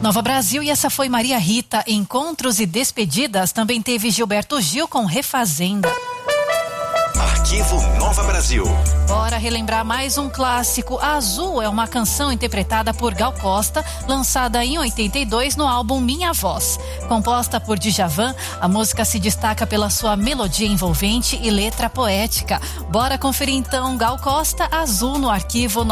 Nova Brasil, e essa foi Maria Rita. Encontros e despedidas. Também teve Gilberto Gil com Refazenda. Arquivo Nova Brasil. Bora relembrar mais um clássico. Azul é uma canção interpretada por Gal Costa, lançada em 82 no álbum Minha Voz. Composta por Djavan, a música se destaca pela sua melodia envolvente e letra poética. Bora conferir então Gal Costa, Azul, no Arquivo